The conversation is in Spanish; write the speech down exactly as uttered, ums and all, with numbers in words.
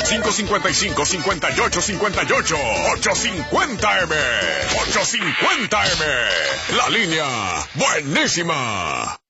cinco cinco cinco, cinco ocho cinco ocho. ocho cincuenta M. ocho cincuenta M. La línea buenísima.